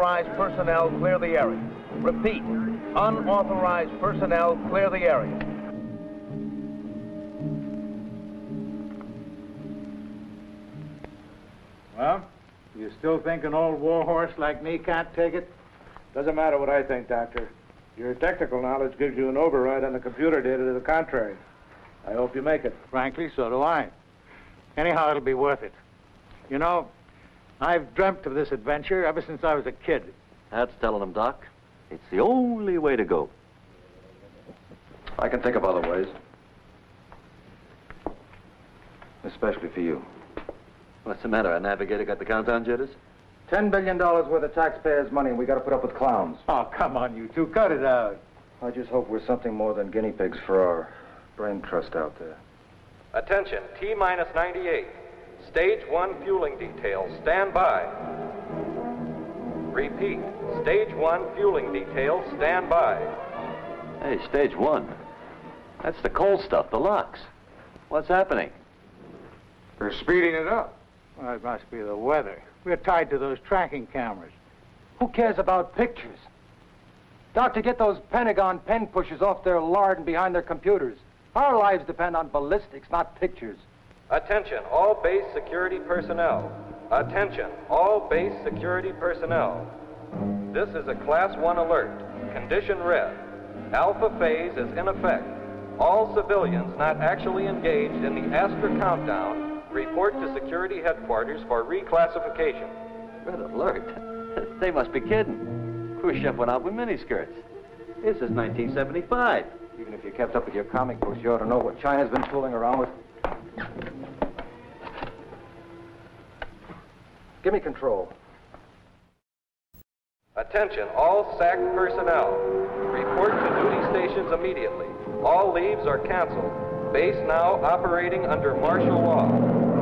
Unauthorized personnel clear the area. Repeat, unauthorized personnel clear the area. Well, you still think an old warhorse like me can't take it? Doesn't matter what I think, Doctor. Your technical knowledge gives you an override on the computer data to the contrary. I hope you make it. Frankly, so do I. Anyhow, it'll be worth it. You know, I've dreamt of this adventure ever since I was a kid. That's telling him, Doc. It's the only way to go. I can think of other ways. Especially for you. What's the matter? Our navigator got the countdown jitters? $10 billion worth of taxpayers' money, and we got to put up with clowns. Oh, come on, you two. Cut it out. I just hope we're something more than guinea pigs for our brain trust out there. Attention, T-minus 98. Stage 1 fueling details, stand by. Repeat, Stage 1 fueling details, stand by. Hey, stage 1. That's the cold stuff, the locks. What's happening? They're speeding it up. Well, it must be the weather. We're tied to those tracking cameras. Who cares about pictures? Doctor, get those Pentagon pen pushers off their lard and behind their computers. Our lives depend on ballistics, not pictures. Attention, all base security personnel. Attention, all base security personnel. This is a Class 1 alert. Condition red. Alpha phase is in effect. All civilians not actually engaged in the Astra countdown report to security headquarters for reclassification. Red alert? They must be kidding. Khrushchev went out with miniskirts. This is 1975. Even if you kept up with your comic books, you ought to know what China's been fooling around with. Give me control. Attention, all SAC personnel. Report to duty stations immediately. All leaves are canceled. Base now operating under martial law.